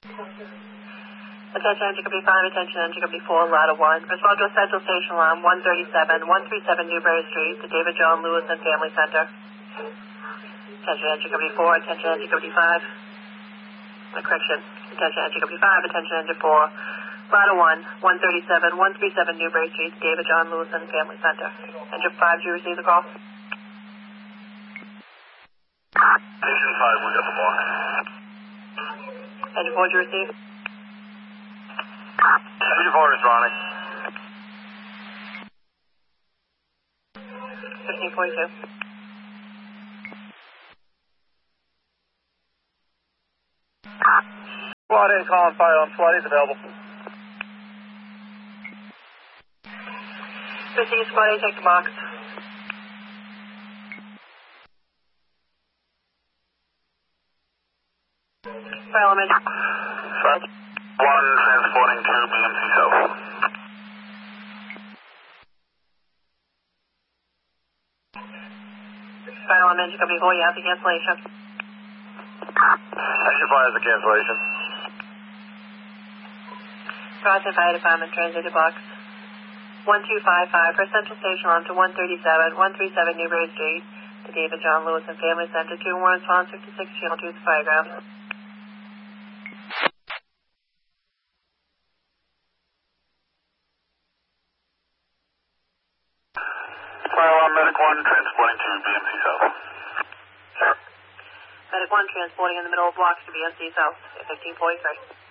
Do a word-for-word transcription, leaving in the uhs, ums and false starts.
Attention Engine Company five, attention Engine Company four, ladder one. Respond to a Central Station Alarm one thirty-seven, one thirty-seven Newberry Street, the David John Lewis and Family Center. Attention Engine Company four, attention Engine Company five. A correction. Attention Engine Company five, attention Engine four, ladder one, one thirty-seven, one thirty-seven Newberry Street, David John Lewis and Family Center. Engine five, do you receive the call? Station five, we got the block. Engine four, do you receive? Engine four is Ronnie. fifteen forty-two. Squad in, calling fire on SWAT, he's available. fifteen Squad A, take the box. Fire element. One transporting to B M C South. Fire element, Engine Company four, you have the cancellation. Engine five has a cancellation. Broughton Fire Department, translated box. one two five five for Central Station on to one thirty-seven, one thirty-seven Newberry Street, the David John Lewis and Family Center, two one response, fifty-six Channel two, Fireground. Fire alarm, Medic one, transporting to B M C South. Medic one transporting in the middle of blocks to B M C South at fifteen forty-three.